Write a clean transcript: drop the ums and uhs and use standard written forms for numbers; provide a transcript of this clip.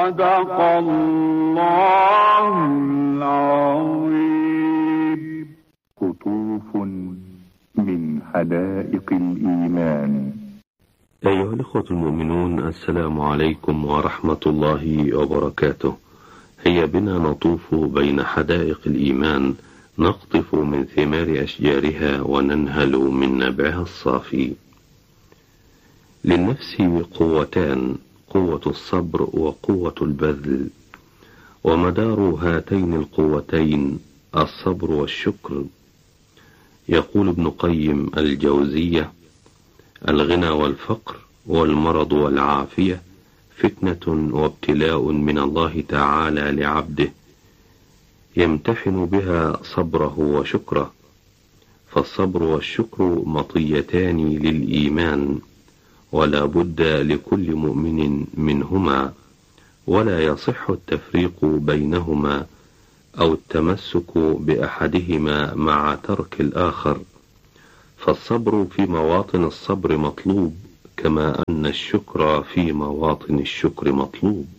صدق الله العظيم. قطوف من حدائق الإيمان. أيها الأخوة المؤمنون، السلام عليكم ورحمة الله وبركاته. هيا بنا نطوف بين حدائق الإيمان، نقطف من ثمار أشجارها وننهل من نبعها الصافي. للنفس قوتان، قوة الصبر وقوة البذل، ومدار هاتين القوتين الصبر والشكر. يقول ابن قيم الجوزية: الغنى والفقر والمرض والعافية فتنة وابتلاء من الله تعالى لعبده، يمتحن بها صبره وشكره. فالصبر والشكر مطيتان للإيمان، ولا بد لكل مؤمن منهما، ولا يصح التفريق بينهما أو التمسك بأحدهما مع ترك الآخر. فالصبر في مواطن الصبر مطلوب، كما أن الشكر في مواطن الشكر مطلوب.